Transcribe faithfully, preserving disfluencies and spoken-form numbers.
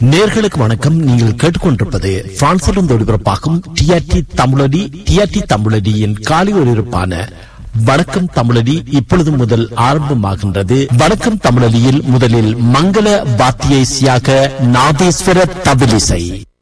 நேர்களுக்கு வணக்கம். நீங்கள் கேட்டுக்கொண்டிருப்பது பிரான்சிலிருந்து ஒளிபரப்பாகும் டிஆர்டி தமிழொலி. டிஆர்டி தமிழொலியின் காலை ஒலிபரப்பான வணக்கம் தமிழொலி இப்பொழுது முதல் ஆரம்பமாகின்றது. வணக்கம் தமிழொலியில் முதலில் மங்கள வாத்திய இசையாக நாதேஸ்வர தபிலிசை.